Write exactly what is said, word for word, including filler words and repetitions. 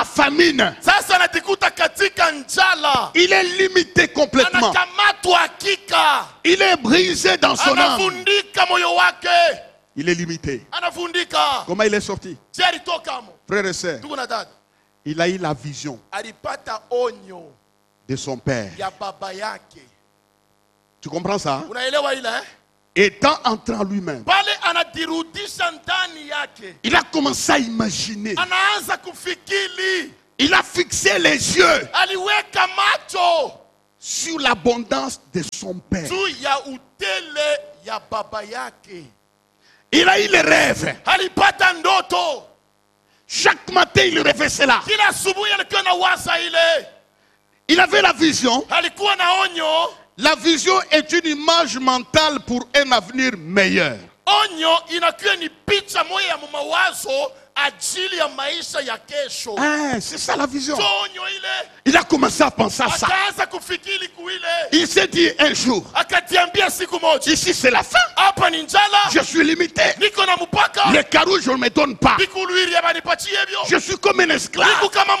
famine. Sasa anajikuta katika njala. Il est limité complètement. Anakamatwa hakika. Il est brisé dans son âme. Anavundika moyo wake. Il est limité. Anavundika. Comment il est sorti? Je alitoka mo. Frères et sœurs, Ndugu na dada, il a eu la vision alipata onyo de son père. ya baba yake. Tu comprends ça? Unaelewa ile eh? Étant entré en lui-même, Pale anadirudisha ndani yake. il a commencé à imaginer. Anaanza kufikiri. Il a fixé les yeux Aliweka macho sur l'abondance de son père. juu ya utele ya baba yake. Il a eu les rêves. Alipata ndoto. Chaque matin, il rêvait cela. Kila asubuhi alikuwa na waza ile. Il avait la vision. Alikuwa na onyo. La vision est une image mentale pour un avenir meilleur. Onyo inakuwa ni picha moja ya mawazo ajili ya maisha ya kesho. Ah, c'est ça la vision. So onyo ile. Il a commencé à penser à ça. Akaanza kufikiri kuile. Il s'est dit un jour, Akatiambia siku moja. ici c'est la fin. Hapa ni njala. Je suis limité. Niko na mpaka. Les carouges, je ne me donne pas. Bikulwiri ya banipatie hivyo. Je suis comme un esclave. Niko kama